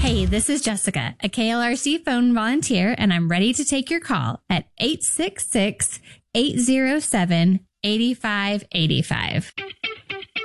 Hey, this is Jessica, a KLRC phone volunteer, and I'm ready to take your call at 866-807-8585.